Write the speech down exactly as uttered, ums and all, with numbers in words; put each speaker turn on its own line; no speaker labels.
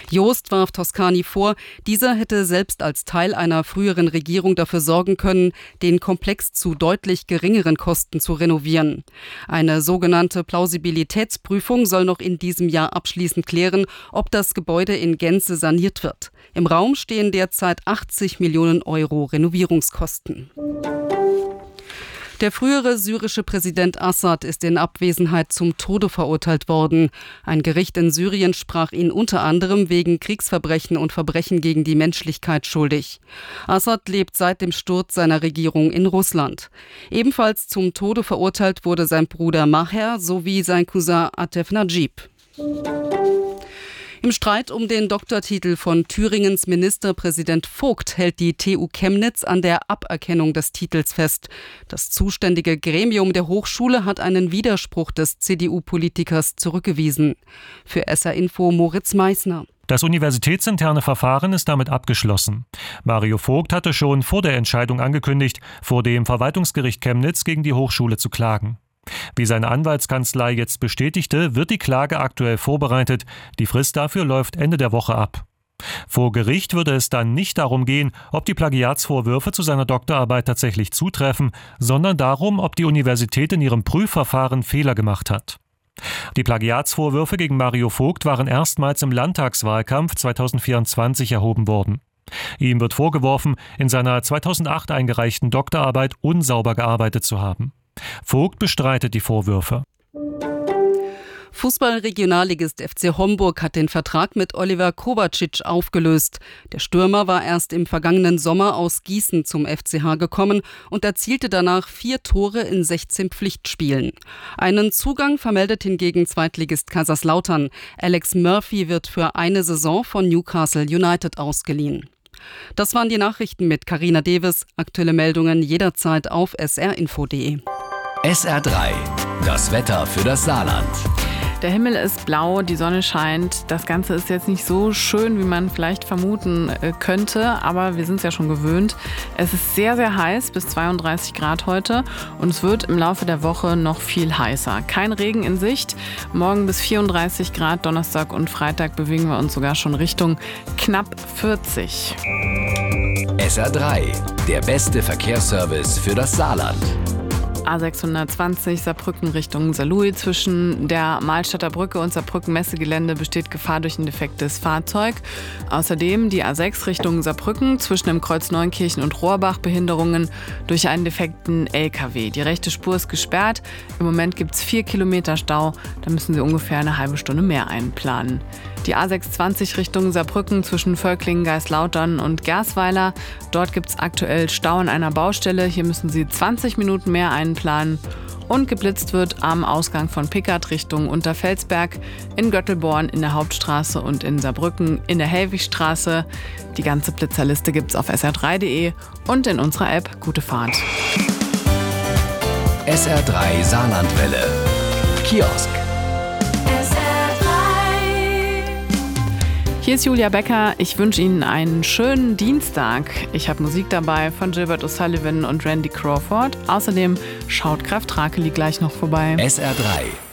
Jost warf Toscani vor, dieser hätte selbst als Teil einer früheren Regierung dafür sorgen können, den Komplex zu deutlich geringeren Kosten zu renovieren. Eine sogenannte Plausibilitätsprüfung soll noch in diesem Jahr abschließend klären, ob das Gebäude in Gänze saniert wird. Im Raum stehen derzeit achtzig Millionen Euro Renovierungskosten. Der frühere syrische Präsident Assad ist in Abwesenheit zum Tode verurteilt worden. Ein Gericht in Syrien sprach ihn unter anderem wegen Kriegsverbrechen und Verbrechen gegen die Menschlichkeit schuldig. Assad lebt seit dem Sturz seiner Regierung in Russland. Ebenfalls zum Tode verurteilt wurde sein Bruder Maher sowie sein Cousin Atef Najib. Im Streit um den Doktortitel von Thüringens Ministerpräsident Vogt hält die T U Chemnitz an der Aberkennung des Titels fest. Das zuständige Gremium der Hochschule hat einen Widerspruch des C D U-Politikers zurückgewiesen. Für S R Info Moritz Meissner.
Das universitätsinterne Verfahren ist damit abgeschlossen. Mario Vogt hatte schon vor der Entscheidung angekündigt, vor dem Verwaltungsgericht Chemnitz gegen die Hochschule zu klagen. Wie seine Anwaltskanzlei jetzt bestätigte, wird die Klage aktuell vorbereitet. Die Frist dafür läuft Ende der Woche ab. Vor Gericht würde es dann nicht darum gehen, ob die Plagiatsvorwürfe zu seiner Doktorarbeit tatsächlich zutreffen, sondern darum, ob die Universität in ihrem Prüfverfahren Fehler gemacht hat. Die Plagiatsvorwürfe gegen Mario Vogt waren erstmals im Landtagswahlkampf zweitausendvierundzwanzig erhoben worden. Ihm wird vorgeworfen, in seiner zweitausendacht eingereichten Doktorarbeit unsauber gearbeitet zu haben. Vogt bestreitet die Vorwürfe.
Fußball-Regionalligist F C Homburg hat den Vertrag mit Oliver Kovacic aufgelöst. Der Stürmer war erst im vergangenen Sommer aus Gießen zum F C H gekommen und erzielte danach vier Tore in sechzehn Pflichtspielen. Einen Zugang vermeldet hingegen Zweitligist Kaiserslautern. Alex Murphy wird für eine Saison von Newcastle United ausgeliehen. Das waren die Nachrichten mit Carina Deves. Aktuelle Meldungen jederzeit auf s r info punkt d e.
S R drei, das Wetter für das Saarland.
Der Himmel ist blau, die Sonne scheint. Das Ganze ist jetzt nicht so schön, wie man vielleicht vermuten könnte, aber wir sind es ja schon gewöhnt. Es ist sehr, sehr heiß, bis zweiunddreißig Grad heute, und es wird im Laufe der Woche noch viel heißer. Kein Regen in Sicht. Morgen bis vierunddreißig Grad, Donnerstag und Freitag bewegen wir uns sogar schon Richtung knapp vierzig.
S R drei, der beste Verkehrsservice für das Saarland.
A sechshundertzwanzig Saarbrücken Richtung Saarlouis. Zwischen der Mahlstadter Brücke und Saarbrücken Messegelände besteht Gefahr durch ein defektes Fahrzeug. Außerdem die A sechs Richtung Saarbrücken zwischen dem Kreuz Neunkirchen und Rohrbach Behinderungen durch einen defekten L K W. Die rechte Spur ist gesperrt. Im Moment gibt es vier Kilometer Stau. Da müssen Sie ungefähr eine halbe Stunde mehr einplanen. Die A sechshundertzwanzig Richtung Saarbrücken zwischen Völklingen, Geislautern und Gersweiler. Dort gibt es aktuell Stau an einer Baustelle. Hier müssen Sie zwanzig Minuten mehr einplanen. Und geblitzt wird am Ausgang von Pickert Richtung Unterfelsberg, in Göttelborn, in der Hauptstraße und in Saarbrücken in der Hellwigstraße. Die ganze Blitzerliste gibt's auf s r drei punkt d e und in unserer App. Gute Fahrt.
S R drei Saarlandwelle. Kiosk.
Hier ist Julia Becker. Ich wünsche Ihnen einen schönen Dienstag. Ich habe Musik dabei von Gilbert O'Sullivan und Randy Crawford. Außerdem schaut Kraft Rakeli gleich noch vorbei.
S R drei